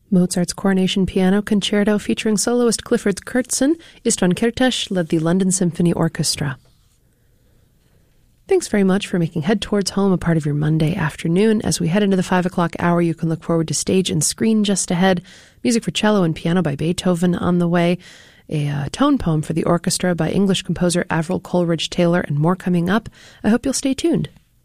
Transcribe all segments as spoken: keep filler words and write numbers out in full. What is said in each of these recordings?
Mozart's Coronation Piano Concerto featuring soloist Clifford Kurtzen, Istvan Kertész led the London Symphony Orchestra. Thanks very much for making Head Towards Home a part of your Monday afternoon. As we head into the five o'clock hour, you can look forward to Stage and Screen just ahead, music for cello and piano by Beethoven on the way, a uh, tone poem for the orchestra by English composer Avril Coleridge Taylor, and more coming up. I hope you'll stay tuned.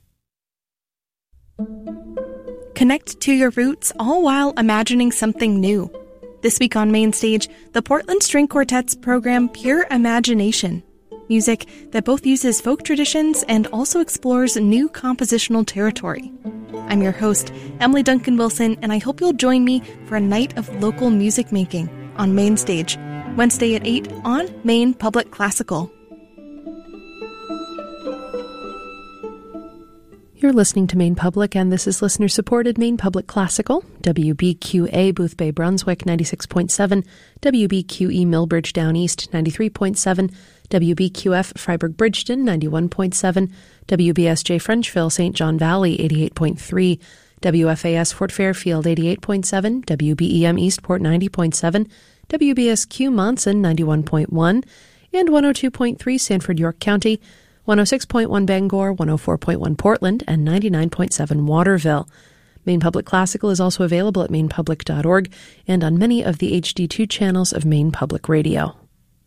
Connect to your roots, all while imagining something new. This week on Main Stage, the Portland String Quartet's program Pure Imagination. Music that both uses folk traditions and also explores new compositional territory. I'm your host, Emily Duncan Wilson, and I hope you'll join me for a night of local music making on Main Stage, Wednesday at eight on Maine Public Classical. You're listening to Maine Public, and this is listener-supported Maine Public Classical, W B Q A Boothbay Brunswick ninety-six point seven, W B Q E Millbridge Down East ninety-three point seven, W B Q F Freiburg Bridgeton ninety-one point seven, W B S J Frenchville Saint John Valley eighty-eight point three, W F A S Fort Fairfield eighty-eight point seven, W B E M Eastport ninety point seven, W B S Q Monson ninety-one point one, and one oh two point three Sanford York County, one oh six point one Bangor, one oh four point one Portland, and ninety-nine point seven Waterville. Maine Public Classical is also available at maine public dot org and on many of the H D two channels of Maine Public Radio.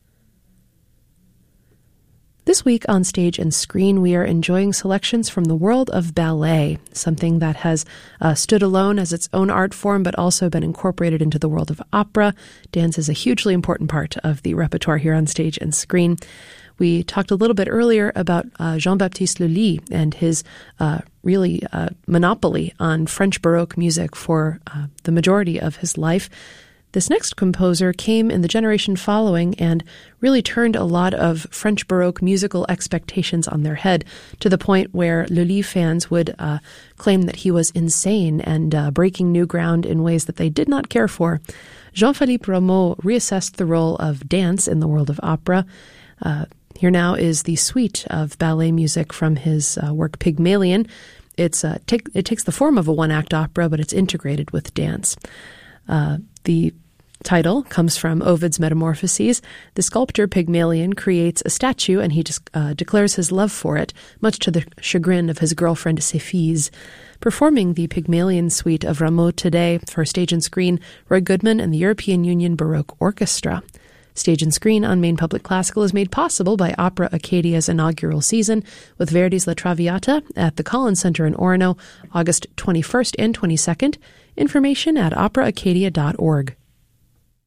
This week on Stage and Screen, we are enjoying selections from the world of ballet, something that has uh, stood alone as its own art form, but also been incorporated into the world of opera. Dance is a hugely important part of the repertoire here on Stage and Screen. We talked a little bit earlier about uh, Jean-Baptiste Lully and his uh, really uh, monopoly on French Baroque music for uh, the majority of his life. This next composer came in the generation following and really turned a lot of French Baroque musical expectations on their head, to the point where Lully fans would uh, claim that he was insane and uh, breaking new ground in ways that they did not care for. Jean-Philippe Rameau reassessed the role of dance in the world of opera. Uh, here now is the suite of ballet music from his uh, work Pygmalion. It's uh, take, it takes the form of a one-act opera, but it's integrated with dance. Uh, the title comes from Ovid's Metamorphoses. The sculptor Pygmalion creates a statue, and he just uh, declares his love for it, much to the chagrin of his girlfriend Cephise. Performing the Pygmalion suite of Rameau today for Stage and Screen, Roy Goodman and the European Union Baroque Orchestra. Stage and Screen on Maine Public Classical is made possible by Opera Acadia's inaugural season with Verdi's La Traviata at the Collins Center in Orono, August twenty-first and twenty-second. Information at opera acadia dot org.